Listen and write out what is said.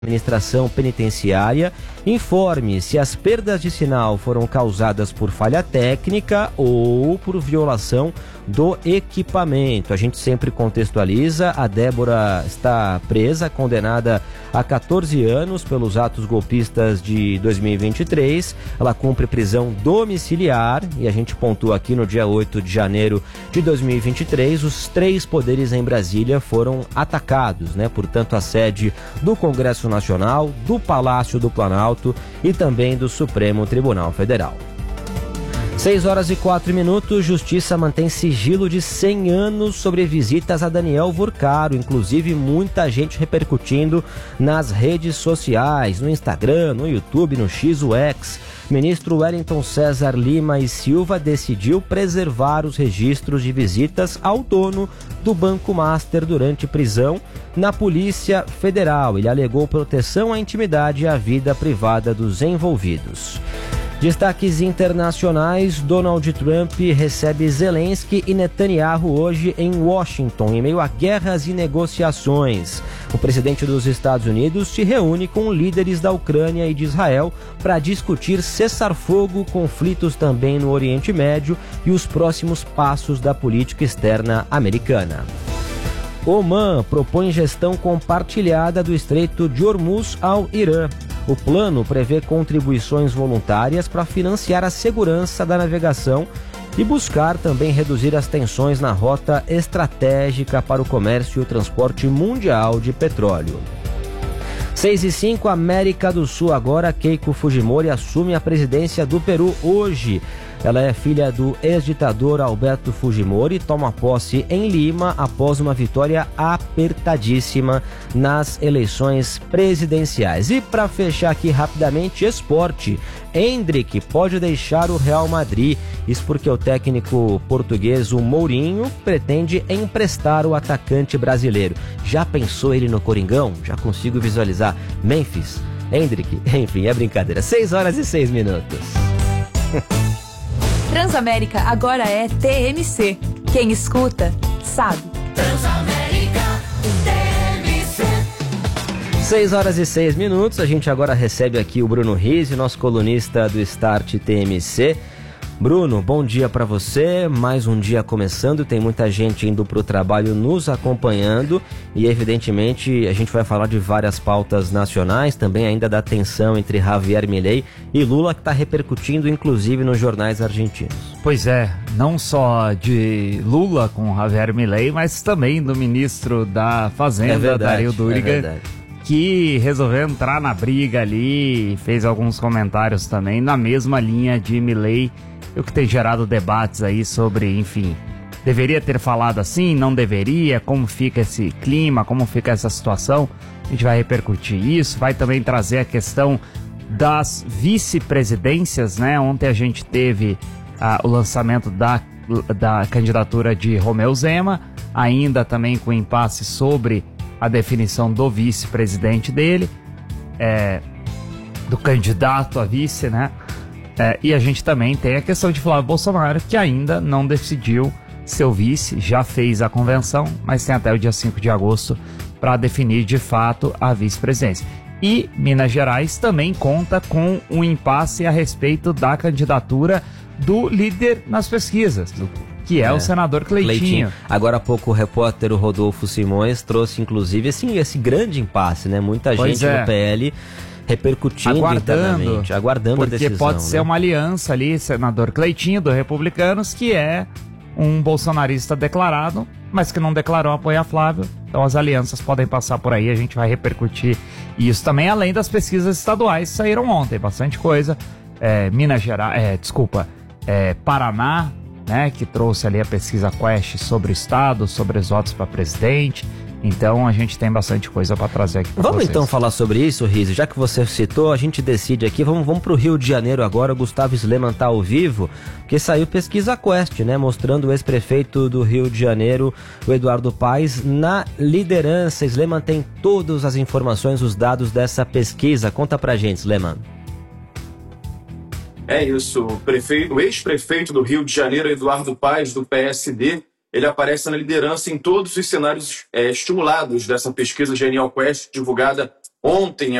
Administração penitenciária informe se as perdas de sinal foram causadas por falha técnica ou por violação do equipamento. A gente sempre contextualiza. A Débora está presa, condenada a 14 anos pelos atos golpistas de 2023. Ela cumpre prisão domiciliar e a gente pontua aqui no dia 8 de janeiro de 2023. Os 3 poderes em Brasília foram atacados, né? Portanto, a sede do Congresso Nacional, do Palácio do Planalto e também do Supremo Tribunal Federal. 6h04. Justiça mantém sigilo de 100 anos sobre visitas a Daniel Wurcaro. Inclusive, muita gente repercutindo nas redes sociais, no Instagram, no YouTube, no X, o X. Ministro Wellington César Lima e Silva decidiu preservar os registros de visitas ao dono do Banco Master durante prisão na Polícia Federal. Ele alegou proteção à intimidade e à vida privada dos envolvidos. Destaques internacionais: Donald Trump recebe Zelensky e Netanyahu hoje em Washington, em meio a guerras e negociações. O presidente dos Estados Unidos se reúne com líderes da Ucrânia e de Israel para discutir cessar-fogo, conflitos também no Oriente Médio e os próximos passos da política externa americana. Omã propõe gestão compartilhada do Estreito de Hormuz ao Irã. O plano prevê contribuições voluntárias para financiar a segurança da navegação e buscar também reduzir as tensões na rota estratégica para o comércio e o transporte mundial de petróleo. 6h05, América do Sul agora. Keiko Fujimori assume a presidência do Peru hoje. Ela é filha do ex-ditador Alberto Fujimori e toma posse em Lima após uma vitória apertadíssima nas eleições presidenciais. E para fechar aqui rapidamente, esporte. Endrick pode deixar o Real Madrid. Isso porque o técnico português, o Mourinho, pretende emprestar o atacante brasileiro. Já pensou ele no Coringão? Já consigo visualizar Memphis, Endrick, enfim, é brincadeira. 6h06. Transamérica agora é TMC. Quem escuta, sabe. Transamérica TMC. 6h06. A gente agora recebe aqui o Bruno Rizzi, nosso colunista do Start TMC. Bruno, bom dia para você, mais um dia começando, tem muita gente indo para o trabalho nos acompanhando e evidentemente a gente vai falar de várias pautas nacionais, também ainda da tensão entre Javier Milei e Lula, que está repercutindo inclusive nos jornais argentinos. Pois é, não só de Lula com Javier Milei, mas também do ministro da Fazenda, Dario Duriga, que resolveu entrar na briga ali, fez alguns comentários também na mesma linha de Milei, o que tem gerado debates aí sobre, enfim, deveria ter falado assim, não deveria, como fica esse clima, como fica essa situação. A gente vai repercutir isso, vai também trazer a questão das vice-presidências, né? Ontem a gente teve o lançamento da candidatura de Romeu Zema, ainda também com impasse sobre a definição do vice-presidente dele, do candidato a vice, né? E a gente também tem a questão de Flávio Bolsonaro, que ainda não decidiu seu vice, já fez a convenção, mas tem até o dia 5 de agosto para definir de fato a vice-presidência. E Minas Gerais também conta com um impasse a respeito da candidatura do líder nas pesquisas, que é o senador Cleitinho. Agora há pouco o repórter Rodolfo Simões trouxe inclusive esse grande impasse, né? Muita gente no PL repercutindo internamente, aguardando a decisão. Porque pode ser uma aliança ali, senador Cleitinho, do Republicanos, que é um bolsonarista declarado, mas que não declarou apoio a Flávio. Então as alianças podem passar por aí, a gente vai repercutir isso também, além das pesquisas estaduais que saíram ontem, bastante coisa. Minas Gerais, Paraná, né, que trouxe ali a pesquisa Quest sobre o estado, sobre os votos para presidente. Então a gente tem bastante coisa para trazer aqui para vocês. Vamos então falar sobre isso, Rizzi? Já que você citou, a gente decide aqui. Vamos para o Rio de Janeiro agora. O Gustavo Sleman está ao vivo, porque saiu pesquisa Quest, né? Mostrando o ex-prefeito do Rio de Janeiro, o Eduardo Paes, na liderança. Sleman tem todas as informações, os dados dessa pesquisa. Conta pra gente, Sleman. É isso, o ex-prefeito do Rio de Janeiro, Eduardo Paes, do PSD, ele aparece na liderança em todos os cenários estimulados dessa pesquisa Genial Quest, divulgada Ontem,